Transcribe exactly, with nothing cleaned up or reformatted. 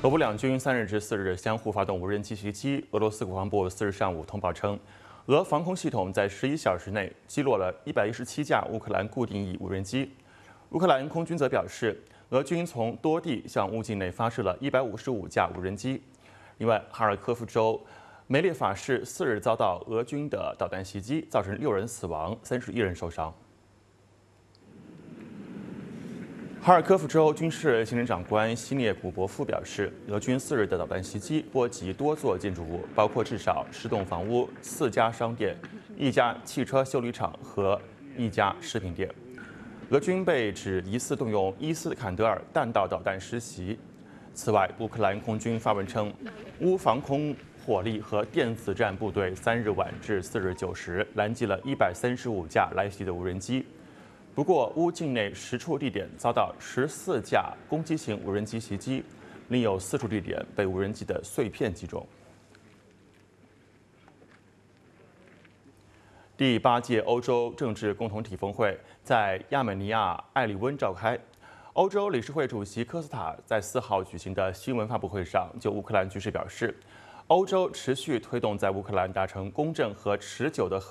俄乌两军三日至四日相互发动无人机袭击。俄罗斯国防部四日上午通报称，俄防空系统在十一小时内击落了一百一十七架乌克兰固定翼无人机。乌克兰空军则表示，俄军从多地向乌境内发射了一百五十五架无人机。另外，哈尔科夫州梅列法市四日遭到俄军的导弹袭击，造成六人死亡，三十一人受伤。 哈尔科夫州军事行政长官西涅古博夫表示，俄军四日的导弹袭击波及多座建筑物，包括至少十栋房屋、四家商店、一家汽车修理厂和一家食品店。俄军被指疑似动用伊斯坎德尔弹道导弹实袭。此外，乌克兰空军发文称，乌防空火力和电子战部队三日晚至四日九时拦截了一百三十五架来袭的无人机。 不过，乌境内十处地点遭到十四架攻击型无人机袭击，另有四处地点被无人机的碎片击中。第八届欧洲政治共同体峰会在亚美尼亚埃里温召开。欧洲理事会主席科斯塔在四号举行的新闻发布会上，就乌克兰局势表示，欧洲持续推动在乌克兰达成公正和持久的和。